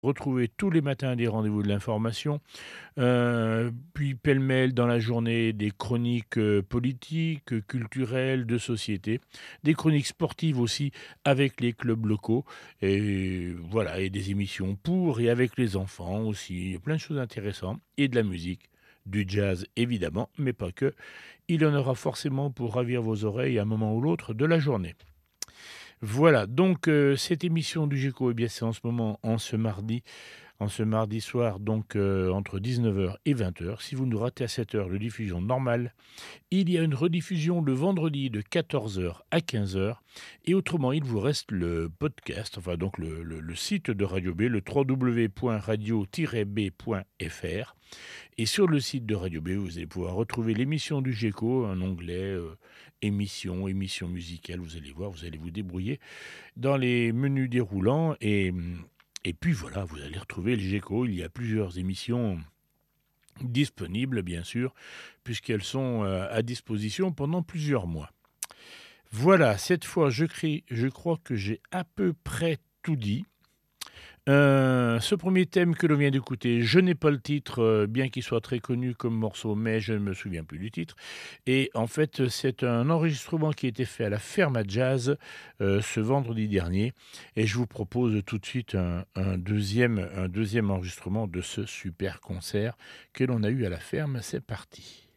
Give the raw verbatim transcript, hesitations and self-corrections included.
Retrouver tous les matins des rendez-vous de l'information, heu, puis pêle-mêle dans la journée des chroniques, heu, politiques, heu, culturelles, de société, des chroniques sportives aussi avec les clubs locaux et voilà et des émissions pour et avec les enfants aussi, plein de choses intéressantes et de la musique, du jazz évidemment, mais pas que. Il y en aura forcément pour ravir vos oreilles à un moment ou l'autre de la journée. Voilà, donc heu, cette émission du Géco, eh bien, c'est en ce moment, en ce mardi en ce mardi soir, donc heu, entre dix-neuf heures et vingt heures. Si vous nous ratez à cette heure de diffusion normale, il y a une rediffusion le vendredi de quatorze heures à quinze heures et autrement, il vous reste le podcast, enfin donc le le le site de Radio B, le w w w point radio tiret b point f r et sur le site de Radio B, vous allez pouvoir retrouver l'émission du Géco, un onglet, heu, émissions, émissions musicales, vous allez voir, vous allez vous débrouiller dans les menus déroulants et mmh et puis voilà, vous allez retrouver le Géco. Il y a plusieurs émissions disponibles, bien sûr, puisqu'elles sont, heu, à disposition pendant plusieurs mois. Voilà, cette fois, je crie je crois que j'ai à peu près tout dit. Heu, ce premier thème que l'on vient d'écouter, je n'ai pas le titre, heu, bien qu'il soit très connu comme morceau, mais je ne me souviens plus du titre et en fait, c'est un enregistrement qui a été fait à la Ferme à Jazz, heu, ce vendredi dernier et je vous propose tout de suite un un deuxième un deuxième enregistrement de ce super concert que l'on a eu à la ferme. C'est parti.